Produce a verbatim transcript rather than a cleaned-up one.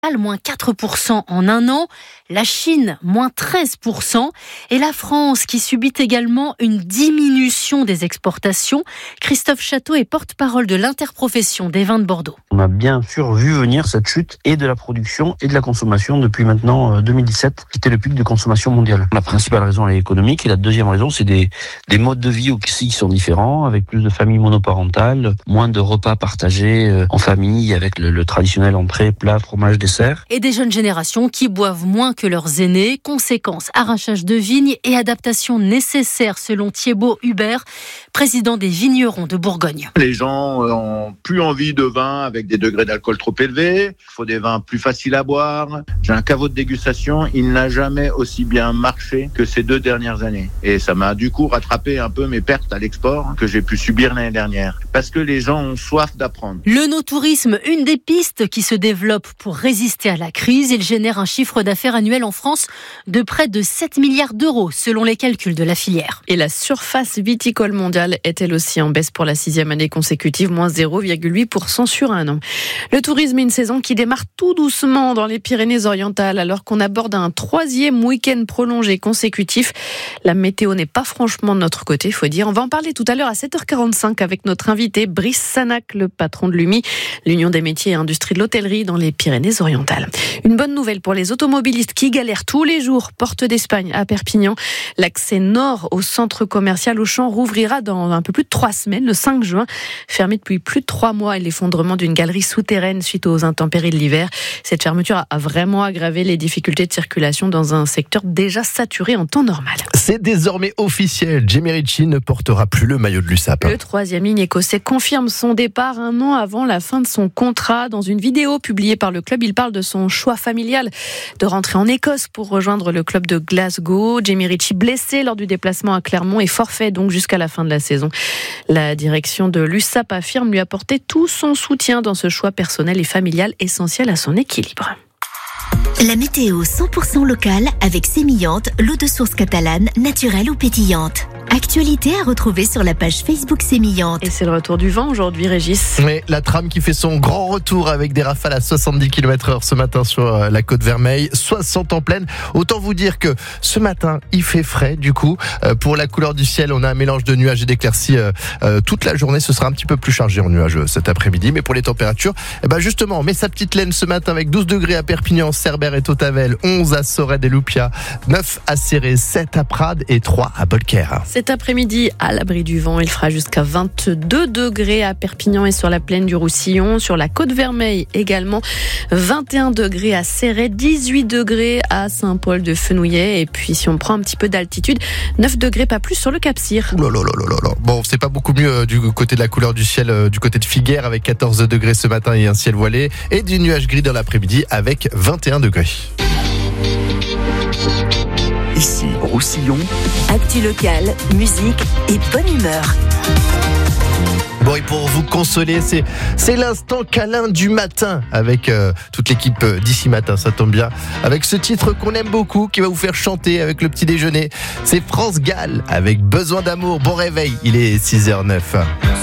mondial, moins quatre pour cent en un an. La Chine, moins treize pour cent. Et la France, qui subit également une diminution des exportations. Christophe Château est porte-parole de l'interprofession des vins de Bordeaux. On a bien sûr vu venir cette chute et de la production et de la consommation depuis maintenant deux mille dix-sept, qui était le pic de consommation mondiale. La principale raison elle est économique et la deuxième raison c'est des, des modes de vie aussi qui sont différents, avec plus de familles monoparentales, moins de repas partagés en famille avec le, le traditionnel entrée, plat, fromage, dessert. Et des jeunes générations qui boivent moins que leurs aînés. Conséquence, arrachage de vignes et adaptation nécessaire selon Thibaut Hubert, président des vignerons de Bourgogne. Les gens ont plus envie de vin avec des degrés d'alcool trop élevés. Il faut des vins plus faciles à boire. J'ai un caveau de dégustation. Il n'a jamais aussi bien marché que ces deux dernières années. Et ça m'a du coup rattrapé un peu mes pertes à l'export que j'ai pu subir l'année dernière. Parce que les gens ont soif d'apprendre. Le no-tourisme, une des pistes qui se développe pour résister à la crise. Il génère un chiffre d'affaires annuel en France de près de sept milliards d'euros selon les calculs de la filière. Et la surface viticole mondiale est elle aussi en baisse pour la sixième année consécutive, moins zéro virgule huit pour cent sur un an. Le tourisme est une saison qui démarre tout doucement dans les Pyrénées-Orientales alors qu'on aborde un troisième week-end prolongé consécutif. La météo n'est pas franchement de notre côté, il faut dire. On va en parler tout à l'heure à sept heures quarante-cinq avec notre invité Brice Sanac, le patron de l'U M I, l'Union des métiers et industries de l'hôtellerie dans les Pyrénées-Orientales. Une bonne nouvelle pour les automobilistes qui galèrent tous les jours, porte d'Espagne à Perpignan. L'accès nord au centre commercial Auchan rouvrira dans un peu plus de trois semaines, le cinq juin. Fermé depuis plus de trois mois et l'effondrement d'une galerie souterraine suite aux intempéries de l'hiver. Cette fermeture a vraiment aggravé les difficultés de circulation dans un secteur déjà saturé en temps normal. C'est désormais officiel, Jamie Ritchie ne portera plus le maillot de l'U S A P. Le troisième ligne écossais confirme son départ un an avant la fin de son contrat. Dans une vidéo publiée par le club, il parle de son choix familial de rentrer en Écosse pour rejoindre le club de Glasgow. Jamie Ritchie blessé lors du déplacement à Clermont et forfait donc jusqu'à la fin de la saison. La direction de l'U S A P affirme lui apporter tout son soutien dans ce choix personnel et familial essentiel à son équilibre. La météo cent pour cent locale avec Sémillante, l'eau de source catalane, naturelle ou pétillante. Actualité à retrouver sur la page Facebook Sémillante. Et c'est le retour du vent aujourd'hui, Régis. Mais la trame qui fait son grand retour avec des rafales à soixante-dix kilomètres heure ce matin sur la côte Vermeille, soixante en pleine. Autant vous dire que ce matin, il fait frais du coup. Euh, pour la couleur du ciel, on a un mélange de nuages et d'éclaircies euh, euh, toute la journée. Ce sera un petit peu plus chargé en nuages cet après-midi. Mais pour les températures, eh ben justement, on met sa petite laine ce matin avec douze degrés à Perpignan, Cerbère et Tautavel, onze à Sorède et Loupia, neuf à Céré, sept à Prades et trois à Bolquer. Cet après-midi, à l'abri du vent, il fera jusqu'à vingt-deux degrés à Perpignan et sur la plaine du Roussillon. Sur la côte Vermeille également, vingt et un degrés à Céret, dix-huit degrés à Saint-Paul-de-Fenouillet. Et puis, si on prend un petit peu d'altitude, neuf degrés, pas plus sur le Cap-Cyr. Ouh là là là là là. Bon, c'est pas beaucoup mieux euh, du côté de la couleur du ciel, euh, du côté de Figueres avec quatorze degrés ce matin et un ciel voilé. Et du nuage gris dans l'après-midi avec vingt et un degrés. Ici, Roussillon. Actu locale, musique et bonne humeur. Bon, et pour vous consoler, c'est, c'est l'instant câlin du matin avec euh, toute l'équipe d'ici matin, ça tombe bien. Avec ce titre qu'on aime beaucoup, qui va vous faire chanter avec le petit déjeuner. C'est France Gall avec Besoin d'amour. Bon réveil, il est six heures zéro neuf.